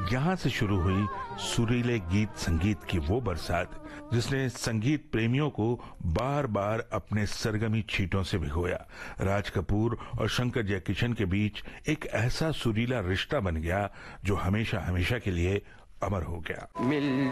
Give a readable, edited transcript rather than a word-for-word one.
यहाँ से शुरू हुई सुरीले गीत संगीत की वो बरसात जिसने संगीत प्रेमियों को बार बार अपने सरगमी छींटों से भिगोया। राज कपूर और शंकर जयकिशन के बीच एक ऐसा सुरीला रिश्ता बन गया जो हमेशा हमेशा के लिए अमर हो गया।